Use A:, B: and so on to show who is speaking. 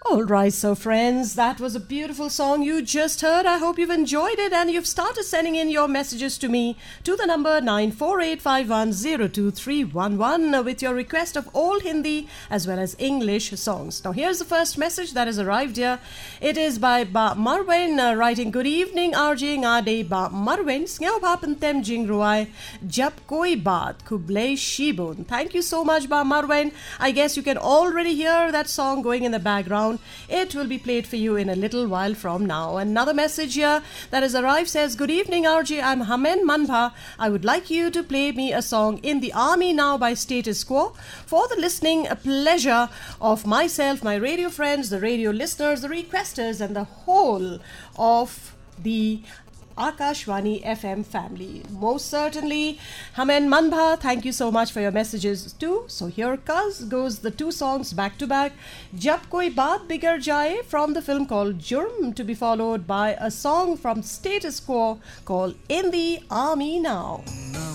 A: All right, so friends, that was a beautiful song you just heard. I hope you've enjoyed it and you've started sending in your messages to me to the number 9485102311 with your request of all Hindi as well as English songs. Now, here's the first message that has arrived here. It is by Ba Marwen writing, Good evening, RJ Ngade Ba Marwen, Sngeopapantem Jingruai, Jab Koi Baat, Kublai Shibun. Thank you so much, Ba Marwen. I guess you can already hear that song going in the background. It will be played for you in a little while from now. Another message here that has arrived says, Good evening, RJ. I'm Hamen Manbha. I would like you to play me a song In the Army Now by Status Quo for the listening pleasure of myself, my radio friends, the radio listeners, the requesters, and the whole of the Akashvani FM family. Most certainly, Hamen Manbha, thank you so much for your messages too. So here goes the two songs back to back. Jab Koi Baat Bigar Jaye from the film called Jurm, to be followed by a song from Status Quo called In the Army Now.